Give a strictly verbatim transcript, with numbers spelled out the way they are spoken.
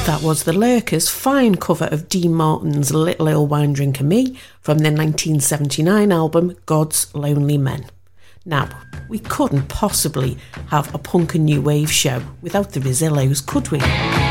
That was the Lurkers' fine cover of Dean Martin's Little Old Wine Drinker Me from their nineteen seventy-nine album God's Lonely Men. Now, we couldn't possibly have a punk and new wave show without the Rezillos, could we?